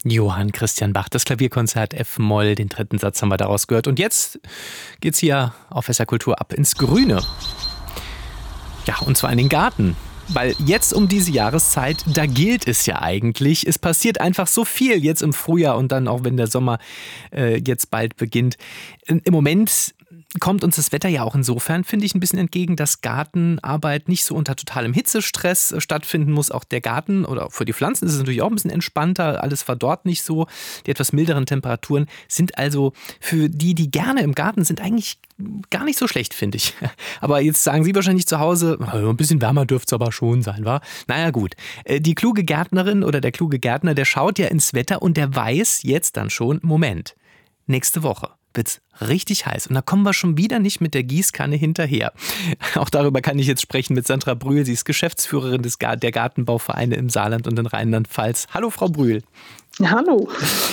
Johann Christian Bach, das Klavierkonzert F-Moll, den dritten Satz haben wir daraus gehört. Und jetzt geht's hier auf SR Kultur ab ins Grüne. Ja, und zwar in den Garten. Weil jetzt um diese Jahreszeit, da gilt es ja eigentlich. Es passiert einfach so viel jetzt im Frühjahr und dann auch, wenn der Sommer jetzt bald beginnt. Im Moment kommt uns das Wetter ja auch insofern, finde ich, ein bisschen entgegen, dass Gartenarbeit nicht so unter totalem Hitzestress stattfinden muss. Auch der Garten oder für die Pflanzen ist es natürlich auch ein bisschen entspannter. Alles verdorrt nicht so. Die etwas milderen Temperaturen sind also für die gerne im Garten sind, eigentlich gar nicht so schlecht, finde ich. Aber jetzt sagen Sie wahrscheinlich zu Hause, ein bisschen wärmer dürfte es aber schon sein, wa? Naja gut, die kluge Gärtnerin oder der kluge Gärtner, der schaut ja ins Wetter und der weiß jetzt dann schon, Moment, nächste Woche wird's richtig heiß. Und da kommen wir schon wieder nicht mit der Gießkanne hinterher. Auch darüber kann ich jetzt sprechen mit Sandra Brühl. Sie ist Geschäftsführerin der Gartenbauvereine im Saarland und in Rheinland-Pfalz. Hallo, Frau Brühl. Hallo.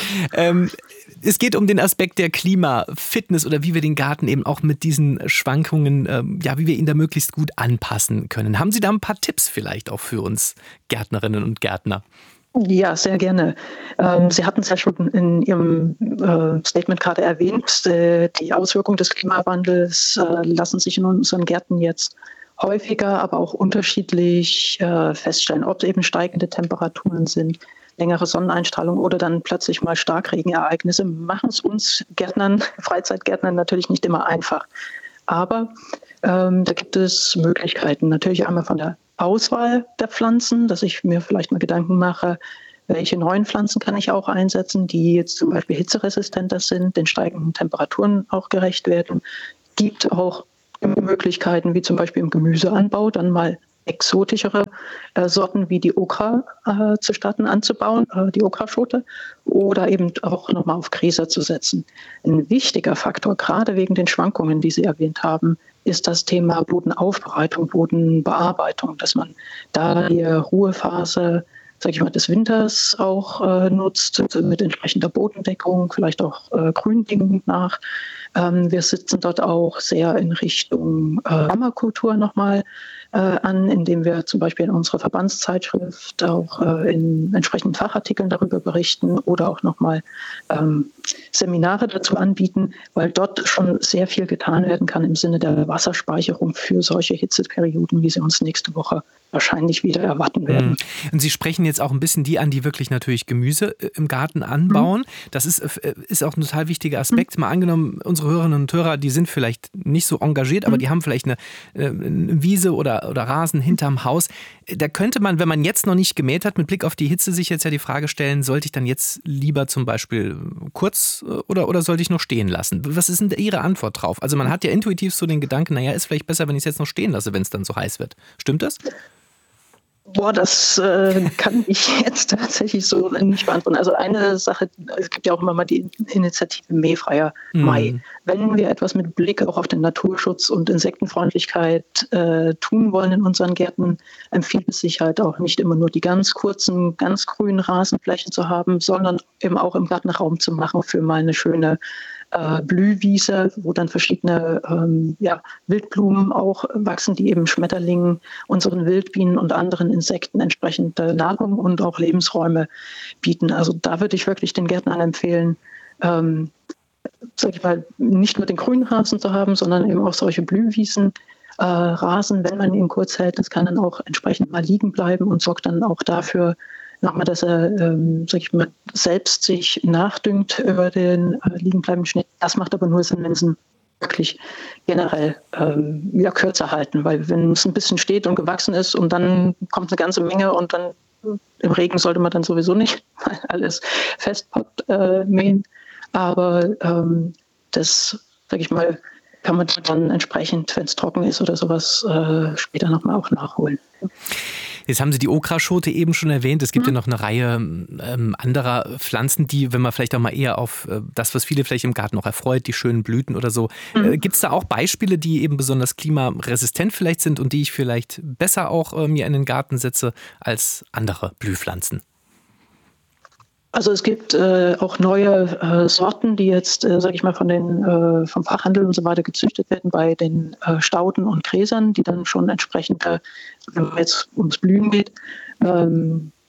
Es geht um den Aspekt der Klimafitness oder wie wir den Garten eben auch mit diesen Schwankungen, wie wir ihn da möglichst gut anpassen können. Haben Sie da ein paar Tipps vielleicht auch für uns Gärtnerinnen und Gärtner? Ja, sehr gerne. Sie hatten es ja schon in Ihrem Statement gerade erwähnt. Die Auswirkungen des Klimawandels lassen sich in unseren Gärten jetzt häufiger, aber auch unterschiedlich feststellen, ob es eben steigende Temperaturen sind, längere Sonneneinstrahlung oder dann plötzlich mal Starkregenereignisse, machen es uns Gärtnern, Freizeitgärtnern natürlich nicht immer einfach. Aber da gibt es Möglichkeiten. Natürlich einmal von der Auswahl der Pflanzen, dass ich mir vielleicht mal Gedanken mache, welche neuen Pflanzen kann ich auch einsetzen, die jetzt zum Beispiel hitzeresistenter sind, den steigenden Temperaturen auch gerecht werden. Gibt auch Möglichkeiten, wie zum Beispiel im Gemüseanbau, dann mal exotischere Sorten wie die Okra anzubauen, die Okraschote, oder eben auch nochmal auf Gräser zu setzen. Ein wichtiger Faktor, gerade wegen den Schwankungen, die Sie erwähnt haben, ist das Thema Bodenaufbereitung, Bodenbearbeitung, dass man da die Ruhephase, des Winters auch nutzt, mit entsprechender Bodendeckung, vielleicht auch Gründüngung nach. Wir sitzen dort auch sehr in Richtung Permakultur nochmal an, indem wir zum Beispiel in unserer Verbandszeitschrift auch in entsprechenden Fachartikeln darüber berichten oder auch nochmal Seminare dazu anbieten, weil dort schon sehr viel getan werden kann im Sinne der Wasserspeicherung für solche Hitzeperioden, wie sie uns nächste Woche wahrscheinlich wieder erwarten werden. Und Sie sprechen jetzt auch ein bisschen die an, die wirklich natürlich Gemüse im Garten anbauen. Das ist auch ein total wichtiger Aspekt. Mal angenommen, unsere Hörerinnen und Hörer, die sind vielleicht nicht so engagiert, aber die haben vielleicht eine Wiese oder Rasen hinterm Haus. Da könnte man, wenn man jetzt noch nicht gemäht hat, mit Blick auf die Hitze sich jetzt ja die Frage stellen, sollte ich dann jetzt lieber zum Beispiel kurz oder sollte ich noch stehen lassen? Was ist denn Ihre Antwort drauf? Also man hat ja intuitiv so den Gedanken, naja, ist vielleicht besser, wenn ich es jetzt noch stehen lasse, wenn es dann so heiß wird. Stimmt das? Das kann ich jetzt tatsächlich so nicht beantworten. Also eine Sache, es gibt ja auch immer mal die Initiative Mähfreier Mai. Wenn wir etwas mit Blick auch auf den Naturschutz und Insektenfreundlichkeit tun wollen in unseren Gärten, empfiehlt es sich halt auch nicht immer nur die ganz kurzen, ganz grünen Rasenflächen zu haben, sondern eben auch im Garten Raum zu machen für mal eine schöne Blühwiese, wo dann verschiedene Wildblumen auch wachsen, die eben Schmetterlingen, unseren Wildbienen und anderen Insekten entsprechende Nahrung und auch Lebensräume bieten. Also da würde ich wirklich den Gärtnern empfehlen, nicht nur den grünen Rasen zu haben, sondern eben auch solche Blühwiesen. Rasen, wenn man ihn kurz hält, das kann dann auch entsprechend mal liegen bleiben und sorgt dann auch dafür, nochmal, dass er selbst sich nachdüngt über den liegenbleibenden Schnee. Das macht aber nur Sinn, wenn sie wirklich generell kürzer halten, weil wenn es ein bisschen steht und gewachsen ist und dann kommt eine ganze Menge und dann im Regen sollte man dann sowieso nicht alles festpoppt mähen, aber das, kann man dann entsprechend, wenn es trocken ist oder sowas, später nochmal auch nachholen. Jetzt haben Sie die Okraschote eben schon erwähnt. Es gibt ja noch eine Reihe anderer Pflanzen, die, wenn man vielleicht auch mal eher auf das, was viele vielleicht im Garten auch erfreut, die schönen Blüten oder so. Gibt es da auch Beispiele, die eben besonders klimaresistent vielleicht sind und die ich vielleicht besser auch mir in den Garten setze als andere Blühpflanzen? Also es gibt auch neue Sorten, die jetzt, vom Fachhandel und so weiter gezüchtet werden bei den Stauden und Gräsern, die dann schon entsprechend, wenn es jetzt ums Blühen geht,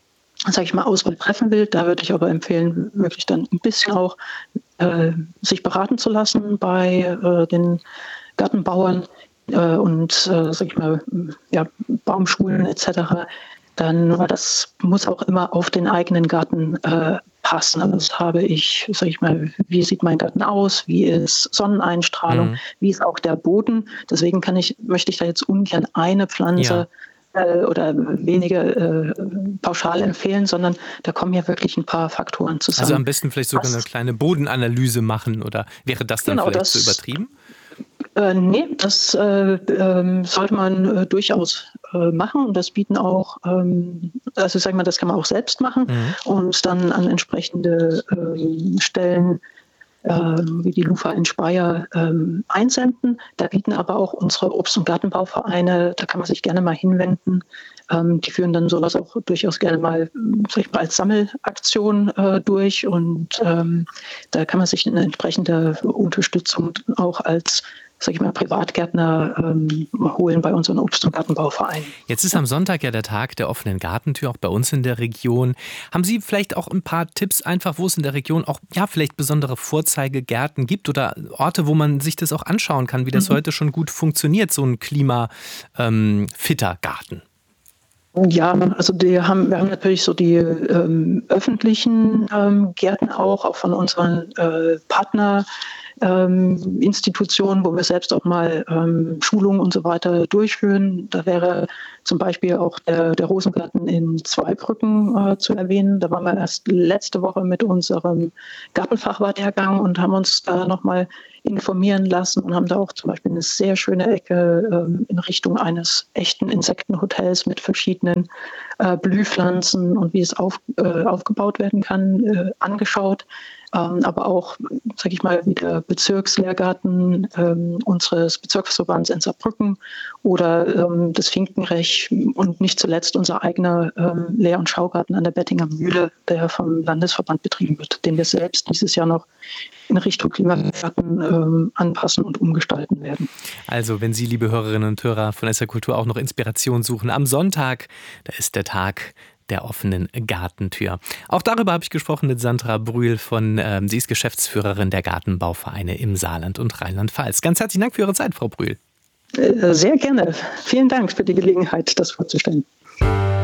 sage ich mal, Auswahl treffen will. Da würde ich aber empfehlen, wirklich dann ein bisschen auch sich beraten zu lassen bei den Gartenbauern und, sage ich mal, ja, Baumschulen etc. Dann, weil das muss auch immer auf den eigenen Garten passen. Also das habe ich, sage ich mal, wie sieht mein Garten aus, wie ist Sonneneinstrahlung, wie ist auch der Boden. Deswegen möchte ich da jetzt ungern eine Pflanze oder wenige pauschal empfehlen, sondern da kommen ja wirklich ein paar Faktoren zusammen. Also am besten vielleicht sogar eine kleine Bodenanalyse machen, oder wäre das dann vielleicht zu übertrieben? Nee, das sollte man durchaus machen, und das bieten auch, also sag mal, das kann man auch selbst machen und dann an entsprechende Stellen wie die LUFA in Speyer einsenden. Da bieten aber auch unsere Obst- und Gartenbauvereine, da kann man sich gerne mal hinwenden. Die führen dann sowas auch durchaus gerne mal, sag ich mal, als Sammelaktion durch, und da kann man sich eine entsprechende Unterstützung auch als, sag ich mal, Privatgärtner holen bei unseren Obst- und Gartenbauvereinen. Jetzt ist am Sonntag ja der Tag der offenen Gartentür, auch bei uns in der Region. Haben Sie vielleicht auch ein paar Tipps einfach, wo es in der Region auch vielleicht besondere Vorzeigegärten gibt oder Orte, wo man sich das auch anschauen kann, wie das heute schon gut funktioniert, so ein klimafitter Garten? Ja, also wir haben natürlich so die öffentlichen Gärten auch von unseren Partnerinstitutionen, wo wir selbst auch mal Schulungen und so weiter durchführen. Da wäre zum Beispiel auch der Rosengarten in Zweibrücken zu erwähnen. Da waren wir erst letzte Woche mit unserem Gartenfachwartlehrgang und haben uns da nochmal informieren lassen und haben da auch zum Beispiel eine sehr schöne Ecke in Richtung eines echten Insektenhotels mit verschiedenen Blühpflanzen und wie es aufgebaut werden kann, angeschaut. Aber auch, sage ich mal, wie der Bezirkslehrgarten unseres Bezirksverbands in Saarbrücken oder das Finkenrech und nicht zuletzt unser eigener Lehr- und Schaugarten an der Bettinger Mühle, der vom Landesverband betrieben wird, den wir selbst dieses Jahr noch in Richtung Klimagarten anpassen und umgestalten werden. Also, wenn Sie, liebe Hörerinnen und Hörer von SR Kultur, auch noch Inspiration suchen, am Sonntag, da ist der Tag der offenen Gartentür. Auch darüber habe ich gesprochen mit Sandra Brühl sie ist Geschäftsführerin der Gartenbauvereine im Saarland und Rheinland-Pfalz. Ganz herzlichen Dank für Ihre Zeit, Frau Brühl. Sehr gerne. Vielen Dank für die Gelegenheit, das vorzustellen.